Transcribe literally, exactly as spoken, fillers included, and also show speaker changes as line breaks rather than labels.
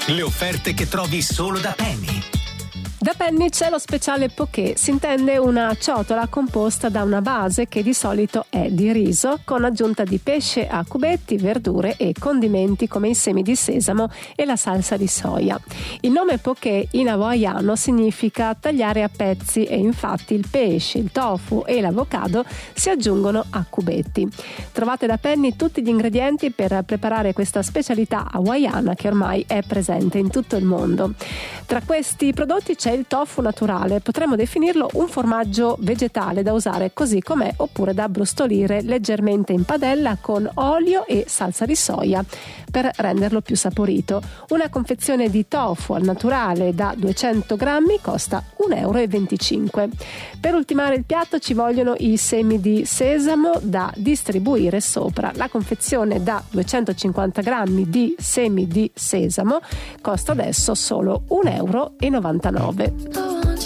Le offerte che trovi solo da Penny.
Da Penny c'è lo speciale poké, si intende una ciotola composta da una base che di solito è di riso con aggiunta di pesce a cubetti, verdure e condimenti come i semi di sesamo e la salsa di soia. Il nome poké in hawaiano significa tagliare a pezzi e infatti il pesce, il tofu e l'avocado si aggiungono a cubetti. Trovate da Penny tutti gli ingredienti per preparare questa specialità hawaiana che ormai è presente in tutto il mondo. Tra questi prodotti c'è il tofu naturale, potremmo definirlo un formaggio vegetale da usare così com'è oppure da brustolire leggermente in padella con olio e salsa di soia per renderlo più saporito. Una confezione di tofu al naturale da duecento grammi costa un euro e venticinque. Per ultimare il piatto ci vogliono i semi di sesamo da distribuire sopra. La confezione da duecentocinquanta grammi di semi di sesamo costa adesso solo un euro e novantanove.